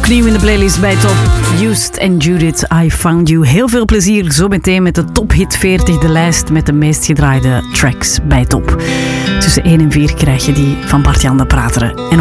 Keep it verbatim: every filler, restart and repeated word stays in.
Opnieuw in de playlist bij Top. Just and Judith, I Found You. Heel veel plezier zo meteen met de Top Hit veertig, de lijst met de meest gedraaide tracks bij Top. Tussen één en vier krijg je die van Bart-Jan de Prateren. En